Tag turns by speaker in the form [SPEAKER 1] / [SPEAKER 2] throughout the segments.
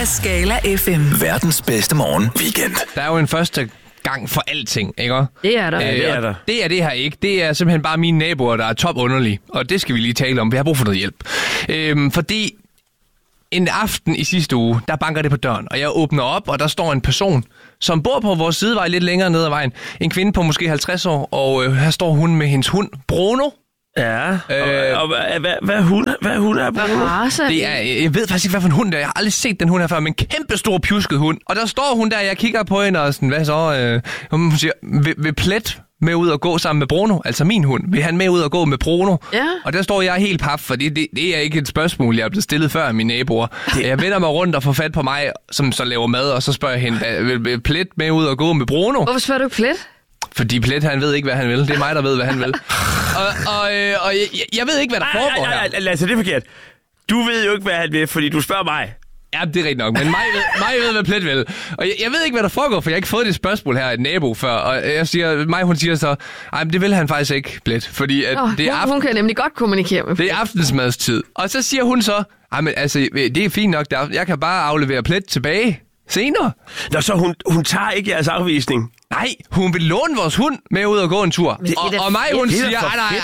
[SPEAKER 1] af Scala FM.
[SPEAKER 2] Verdens bedste morgen weekend.
[SPEAKER 3] Der er jo en første gang for alting, ikke?
[SPEAKER 4] Det er der.
[SPEAKER 5] det er der.
[SPEAKER 3] Det er det her ikke. Det er simpelthen bare mine naboer, der er topunderlige. Og det skal vi lige tale om. Vi har brug for noget hjælp. Fordi en aften i sidste uge, der banker det på døren. Og jeg åbner op, og der står en person, som bor på vores sidevej lidt længere ned ad vejen. En kvinde på måske 50 år, og her står hun med hendes hund, Bruno.
[SPEAKER 5] Ja, og hvad hund er Bruno?
[SPEAKER 3] Det er, jeg ved faktisk ikke, hvad for en hund det er. Jeg har aldrig set den hund her før, men en kæmpe stor pjusket hund. Og der står hun der, jeg kigger på hende og sådan, hvad så? Hun siger, vil Plet med ud og gå sammen med Bruno? Altså min hund. Vil han med ud og gå med Bruno? Ja. Og der står jeg helt paf, for det er ikke et spørgsmål, jeg er blevet stillet før af mine naboer. Jeg vender mig rundt og får fat på mig, som så laver mad, og så spørger jeg hende, vil Plet med ud og gå med Bruno?
[SPEAKER 4] Hvorfor spørger du Plet?
[SPEAKER 3] Fordi Plet, han ved ikke, hvad han vil. Det er mig, der ved, hvad han vil. Og jeg ved ikke, hvad der foregår her.
[SPEAKER 5] Lasse, det er forkert. Du ved jo ikke, hvad han vil, fordi du spørger mig.
[SPEAKER 3] Ja, det er rigtigt nok, men mig ved, hvad Plet vil. Og jeg ved ikke, hvad der foregår, for jeg har ikke fået det spørgsmål her af et nabo før. Og hun siger så, men det vil han faktisk ikke, Plet. Fordi at det er
[SPEAKER 4] hun kan nemlig godt kommunikere med Plet.
[SPEAKER 3] Det er aftensmadstid. Og så siger hun så, men altså, det er fint nok, jeg kan bare aflevere Plet tilbage senere.
[SPEAKER 5] Nå, så hun tager ikke jeres afvisning?
[SPEAKER 3] Nej, hun vil låne vores hund med ud og gå en tur. Og mig, hun siger,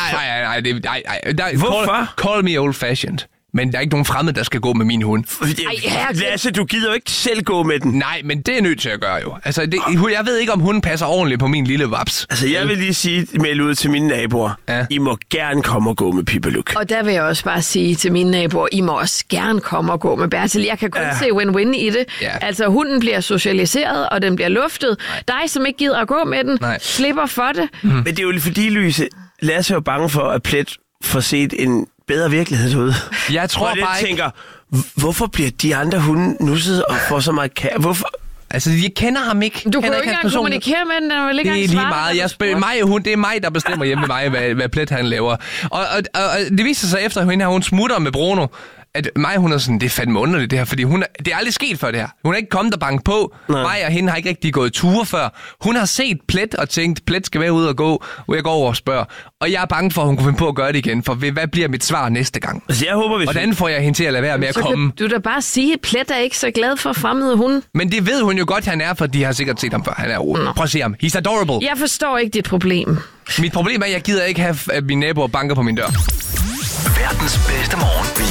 [SPEAKER 3] nej.
[SPEAKER 5] Hvorfor?
[SPEAKER 3] Call me old fashioned. Men der er ikke nogen fremmed, der skal gå med min hund.
[SPEAKER 5] Lasse, du gider jo ikke selv gå med den.
[SPEAKER 3] Nej, men det er nødt til at gøre jo. Altså, jeg ved ikke, om hunden passer ordentligt på min lille vaps.
[SPEAKER 5] Altså, jeg vil lige sige, melde ud til mine naboer. Ja. I må gerne komme og gå med Pipeluk.
[SPEAKER 4] Og der vil jeg også bare sige til mine naboer, I må også gerne komme og gå med Bertil. Jeg kan kun se win-win i det. Ja. Altså, hunden bliver socialiseret, og den bliver luftet. Dig, som ikke gider at gå med den, slipper for det.
[SPEAKER 5] Men det er jo fordi, Louise, Lasse er jo bange for, at Plet får set en bedre virkelighed ud.
[SPEAKER 3] Jeg tror
[SPEAKER 5] og
[SPEAKER 3] bare
[SPEAKER 5] tænker, hvorfor bliver de andre hunde nusset og får så meget Hvorfor?
[SPEAKER 3] Altså, jeg kender ham ikke.
[SPEAKER 4] Du kan jo ikke engang kommunikere med den, den vil ikke
[SPEAKER 3] engang svare. Det er lige meget. Det er mig, der bestemmer hjemme med mig, hvad Plet han laver. Og det viser sig efter, at hun smutter med Bruno, at hun er sådan, det er fandme underligt det her, fordi det er aldrig sket før det her. Hun er ikke kommet og banke på. Nej. Mig og hende har ikke rigtig gået ture før. Hun har set Plet og tænkt, Plet skal være ude og gå, og jeg går over og spørger. Og jeg er bange for, at hun kunne finde på at gøre det igen, for hvad bliver mit svar næste gang?
[SPEAKER 5] Altså, jeg håber,
[SPEAKER 3] hvordan får jeg hende til at lade være med at komme?
[SPEAKER 4] Du da bare sige, at Plet er ikke så glad for fremmede hunde.
[SPEAKER 3] Men det ved hun jo godt, han er, for de har sikkert set ham før. Han er prøv at se ham. He's adorable.
[SPEAKER 4] Jeg forstår ikke dit problem.
[SPEAKER 3] Mit problem er, at jeg gider ikke have, at mine naboer banker på min dør.
[SPEAKER 2] Verdens bedste morgen.